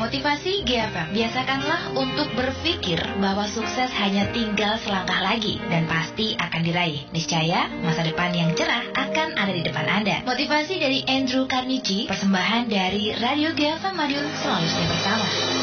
Motivasi GFM, biasakanlah untuk berpikir bahwa sukses hanya tinggal selangkah lagi dan pasti akan diraih. Niscaya masa depan yang cerah akan ada di depan Anda. Motivasi dari Andrew Carnegie, persembahan dari Radio GFM Madiun, selalu stay bersama.